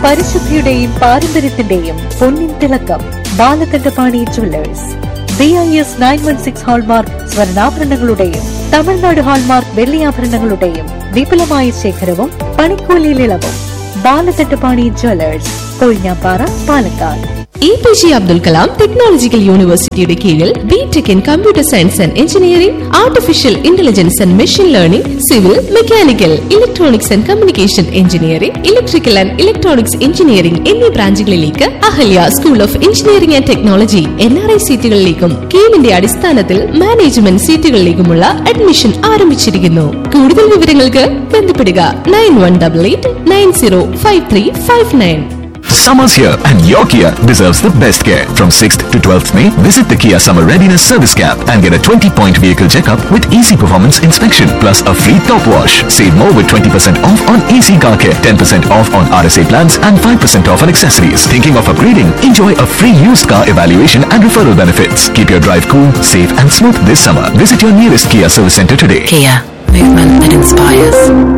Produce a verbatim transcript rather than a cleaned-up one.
പരിശുദ്ധിയുടെയും പാരമ്പര്യത്തിന്റെയും പൊന്നിൻ തിളക്കം. Balakandapani jewellers. B I S nine one six hallmark സ്വർണ്ണാഭരണങ്ങളുടെയും Tamil Nadu hallmark വെള്ളിയാഭരണങ്ങളുടെയും വിപുലമായ ശേഖരവും പണിക്കൂലിയിൽ ഇളവും. Balakandapani jewellers, Kozhinjampara, Palakkad. A P J Abdul Kalam technological യൂണിവേഴ്സിറ്റിയുടെ കീഴിൽ B tech in computer science and engineering, artificial intelligence and machine learning, civil, mechanical, electronics and communication engineering, electrical and electronics engineering എന്നീ ബ്രാഞ്ചുകളിലേക്ക് Ahalya school of engineering and technology N R I സീറ്റുകളിലേക്കും കീമിന്റെ അടിസ്ഥാനത്തിൽ management സീറ്റുകളിലേക്കുമുള്ള admission ആരംഭിച്ചിരിക്കുന്നു. കൂടുതൽ വിവരങ്ങൾക്ക് ബന്ധപ്പെടുക nine one double eight nine zero five three five nine. Summer's here and your Kia deserves the best care. From sixth to twelfth May, visit the Kia Summer Readiness Service Camp and get a twenty point vehicle checkup with easy performance inspection plus a free top wash. Save more with twenty percent off on A C car care, ten percent off on R S A plans and five percent off on accessories. Thinking of upgrading? Enjoy a free used car evaluation and referral benefits. Keep your drive cool, safe and smooth this summer. Visit your nearest Kia service center today. Kia, movement that inspires.